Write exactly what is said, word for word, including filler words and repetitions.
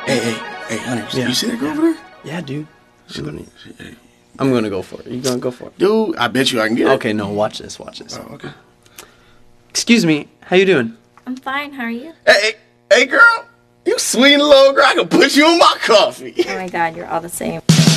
Hey, hey, hey, honey, Yeah. you see that girl over there? Yeah, dude. She, I'm gonna, she, hey. I'm gonna go for it. You gonna go for it? Dude, I bet you I can get it. Okay, no, watch this, watch this. Oh, okay. Excuse me, how you doing? I'm fine. How are you? Hey, hey, hey, girl. You sweet little girl. I can put you in my coffee. Oh my God, you're all the same.